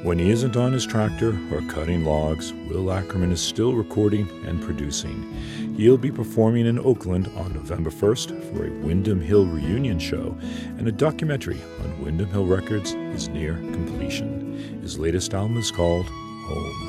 When he isn't on his tractor or cutting logs, Will Ackerman is still recording and producing. He'll be performing in Oakland on November 1st for a Windham Hill reunion show, and a documentary on Windham Hill Records is near completion. His latest album is called Home.